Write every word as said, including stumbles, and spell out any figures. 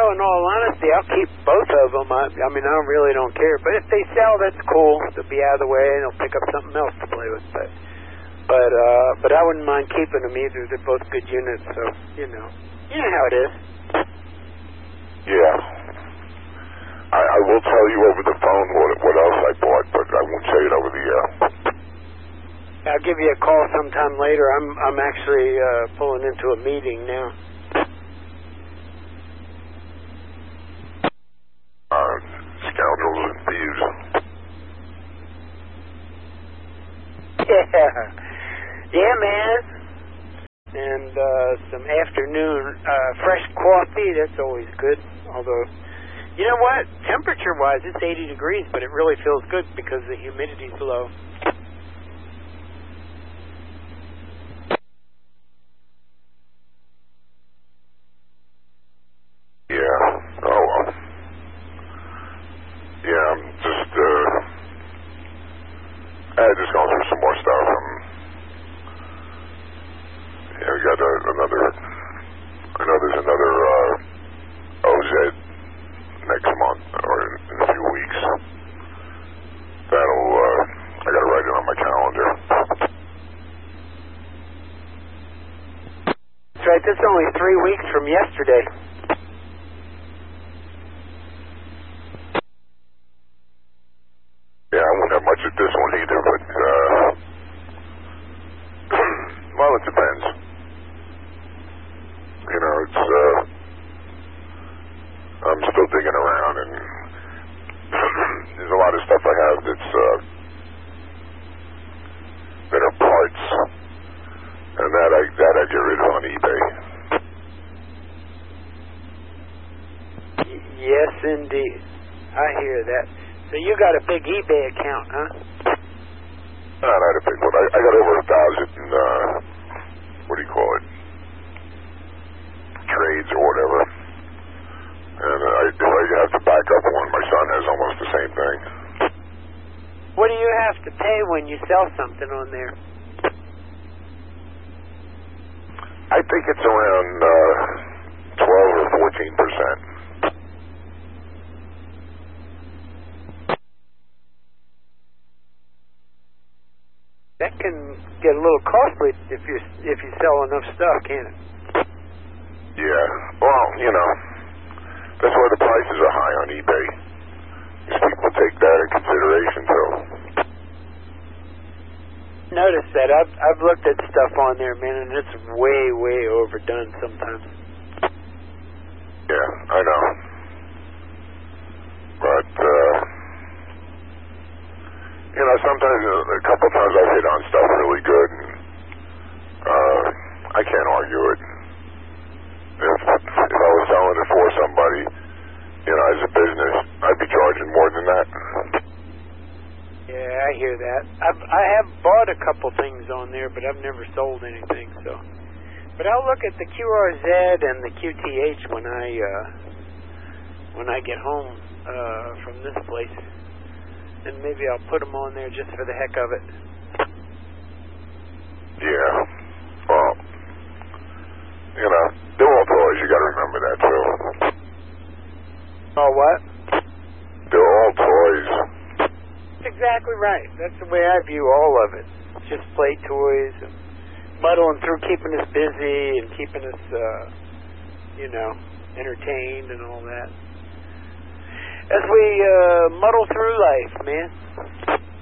know, in all honesty, I'll keep both of them. I, I mean, I really don't care. But if they sell, that's cool. They'll be out of the way, and they'll pick up something else to play with. But, but, uh, but I wouldn't mind keeping them either. They're both good units, so you know, you know how it is. Yeah. I, I will tell you over the phone what what else I bought, but I won't say it over the air. I'll give you a call sometime later. I'm I'm actually uh, pulling into a meeting now. Uh, scoundrels and thieves. Yeah, yeah, man. And uh, some afternoon uh, fresh coffee. That's always good. Although, you know what? Temperature-wise, it's eighty degrees, but it really feels good because the humidity's low. Yeah. Oh well. Yeah, I'm just uh, I just going through some more stuff. Um, yeah, we got uh, another. I know there's another uh, O Z next month or in, in a few weeks. That'll uh, I got to write it on my calendar. That's right. That's only three weeks from yesterday. Yeah, I won't have much at this one either, but uh, well, it depends. You know, it's uh, I'm still digging around, and there's a lot of stuff I have that's uh, that are parts, and that I that I get rid of on eBay. Y- yes, indeed. I hear that. So you got a big eBay account, huh? No, not a big one. I, I got over a thousand. Uh, what do you call it? Trades or whatever. And uh, I, if I have to back up one, my son has almost the same thing. What do you have to pay when you sell something on there? I think it's around uh, twelve or fourteen percent. That can get a little costly if you if you sell enough stuff, can't it? Yeah. Well, you know, that's why the prices are high on eBay. These people take that in consideration, too. Notice that I've I've looked at stuff on there, man, and it's way way overdone sometimes. Yeah, I know. But uh, you know, sometimes uh, a couple times I've hit on stuff really good, and uh, I can't argue it. If if I was selling it for somebody, you know, as a business, I'd be charging more than that. Yeah, I hear that. I've, I have bought a couple things on there, but I've never sold anything. So, but I'll look at the Q R Z and the Q T H when I uh, when I get home uh, from this place, and maybe I'll put them on there just for the heck of it. Yeah. Well, you know, they're all toys. You got to remember that too. Oh, what? They're all toys. That's exactly right. That's the way I view all of it. Just play toys and muddling through, keeping us busy and keeping us, uh, you know, entertained and all that. As we uh, muddle through life, man.